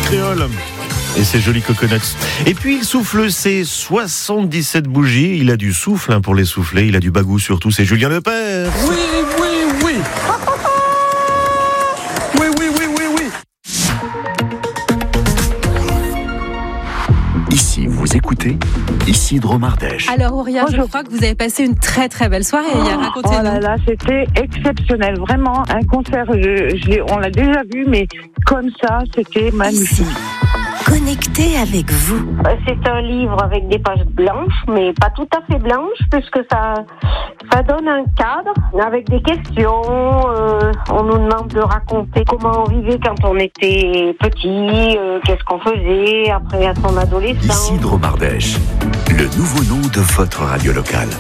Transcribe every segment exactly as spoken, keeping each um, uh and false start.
créole. Et ses jolis coconuts. Et puis il souffle ses soixante-dix-sept bougies. Il a du souffle hein, pour les souffler. Il a du bagou surtout. C'est Julien Lepers. Oui, oui, oui. Oui, oui, oui, oui, oui. Ici, vous écoutez Isidro Mardèche. Alors Auria, je crois que vous avez passé une très très belle soirée hier. Racontez-nous. Oh là là, c'était exceptionnel. Vraiment, un concert, je, je on l'a déjà vu, mais comme ça, c'était magnifique. Connecté avec vous. C'est un livre avec des pages blanches, mais pas tout à fait blanches, puisque ça, ça donne un cadre avec des questions. Euh, on nous demande de raconter comment on vivait quand on était petit, euh, qu'est-ce qu'on faisait après à son adolescence. Isidro Mardèche, le nouveau nom de votre radio locale.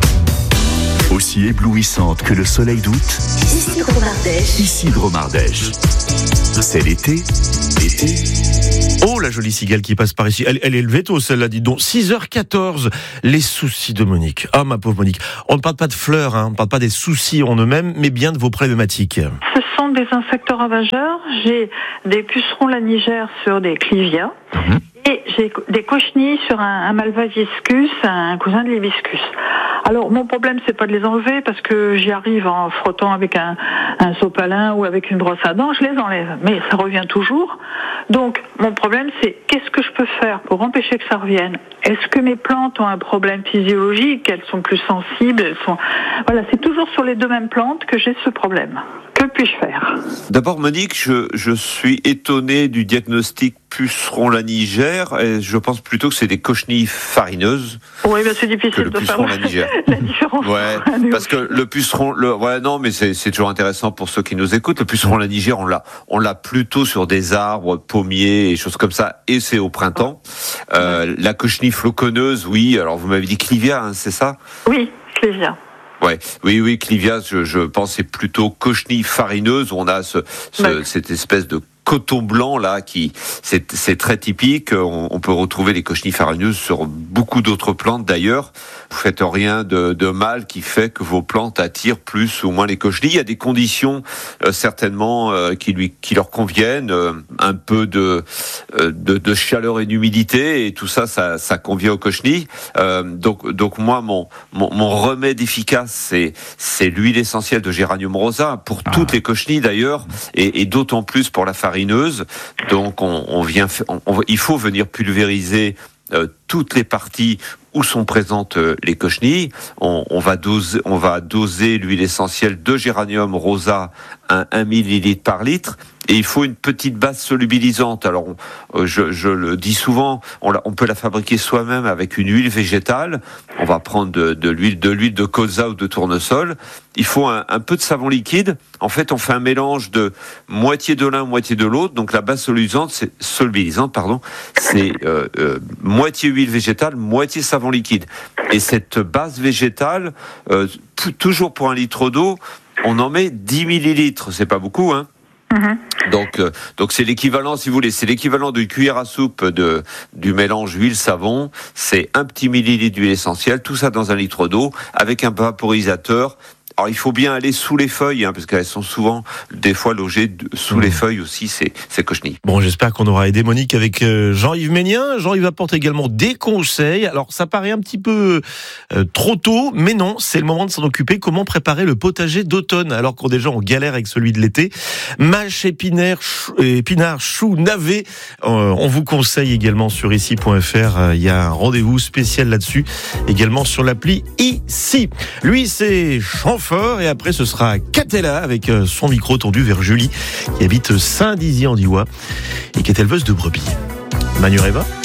Aussi éblouissante que le soleil d'août, Isidro Mardèche. Isidro Mardèche. C'est l'été, l'été. Oh, la jolie cigale qui passe par ici. Elle, elle est levée tôt, celle-là, dis donc. six heures quatorze. Les soucis de Monique. Ah, ma pauvre Monique. On ne parle pas de fleurs, hein. On ne parle pas des soucis en eux-mêmes, mais bien de vos problématiques. Ce sont des insectes ravageurs. J'ai des pucerons lanigères sur des clivias. Mmh. Et j'ai des cochenilles sur un, un malvaviscus, un cousin de l'hibiscus. Alors, mon problème, c'est pas de les enlever parce que j'y arrive en frottant avec un, un sopalin ou avec une brosse à dents, je les enlève. Mais ça revient toujours. Donc, mon problème, c'est qu'est-ce que je peux faire pour empêcher que ça revienne? Est-ce que mes plantes ont un problème physiologique? Elles sont plus sensibles? Elles sont... Voilà, c'est toujours sur les deux mêmes plantes que j'ai ce problème. Que puis-je faire? D'abord, Monique, je, je suis étonné du diagnostic puceron lanigère. Et je pense plutôt que c'est des cochenilles farineuses. Oui, ben c'est difficile de faire la différence. Ouais, parce que le puceron, le, ouais, non, mais c'est, c'est toujours intéressant pour ceux qui nous écoutent. Le puceron lanigère, on l'a, on l'a plutôt sur des arbres, pommiers et choses comme ça. Et c'est au printemps. Euh, la cochenille floconneuse, oui. Alors vous m'avez dit clivia, hein, c'est ça? Oui, clivia. Ouais, oui, oui, clivia, je, je pense c'est plutôt cochenille farineuse où on a ce, ce, cette espèce de coton blanc là qui c'est, c'est très typique. On, on peut retrouver les cochenilles farineuses sur beaucoup d'autres plantes d'ailleurs. Vous faites rien de, de mal qui fait que vos plantes attirent plus ou moins les cochenilles. Il y a des conditions euh, certainement euh, qui lui qui leur conviennent, euh, un peu de, euh, de de chaleur et d'humidité et tout ça ça ça convient aux cochenilles. Euh, donc donc moi mon mon, mon remède efficace c'est c'est l'huile essentielle de géranium rosa pour ah. toutes les cochenilles d'ailleurs et, et d'autant plus pour la farine. Donc on, on vient, on, on, il faut venir pulvériser euh, toutes les parties où sont présentes euh, les cochenilles. On, on va doser, on va doser l'huile essentielle de géranium rosa à un millilitre par litre. Et il faut une petite base solubilisante. Alors, on, je, je le dis souvent, on, la, on peut la fabriquer soi-même avec une huile végétale. On va prendre de, de l'huile, de l'huile de colza ou de tournesol. Il faut un, un peu de savon liquide. En fait, on fait un mélange de moitié de l'un, moitié de l'autre. Donc, la base solubilisante, c'est solubilisante, pardon, c'est euh, euh, moitié huile végétale, moitié savon liquide. Et cette base végétale, euh, p- toujours pour un litre d'eau, on en met dix millilitres. C'est pas beaucoup, hein. Mmh. Donc, euh, donc c'est l'équivalent, si vous voulez, c'est l'équivalent d'une cuillère à soupe de du mélange huile-savon. C'est un petit millilitre d'huile essentielle, tout ça dans un litre d'eau avec un vaporisateur. Alors il faut bien aller sous les feuilles, hein, parce qu'elles sont souvent, des fois, logées de, sous mmh. les feuilles aussi, ces, ces cochenilles. Bon, j'espère qu'on aura aidé Monique avec euh, Jean-Yves Ménien. Jean-Yves apporte également des conseils. Alors ça paraît un petit peu euh, trop tôt, mais non, c'est le moment de s'en occuper. Comment préparer le potager d'automne, alors qu'on déjà on galère avec celui de l'été. Mâche, épinards, chou, épinards, choux, navets. Euh, on vous conseille également sur ici point f r. Il y a un rendez-vous spécial là-dessus, également sur l'appli Ici. Lui, c'est Jean Fort, et après ce sera Catella avec son micro tendu vers Julie qui habite Saint-Dizier-en-Diois et qui est éleveuse de brebis. Manu Reva.